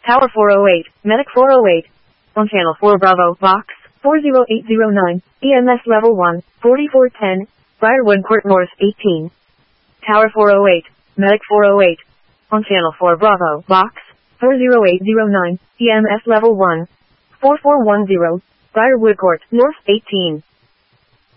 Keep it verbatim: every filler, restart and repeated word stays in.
Tower four oh eight, Medic four oh eight. On Channel four Bravo, Box four zero eight zero nine, E M S Level one, forty-four ten, Briarwood Court North eighteen. Tower four oh eight, Medic four oh eight. On Channel four Bravo, Box four zero eight zero nine, E M S Level one, four four one zero, Briarwood Court North eighteen.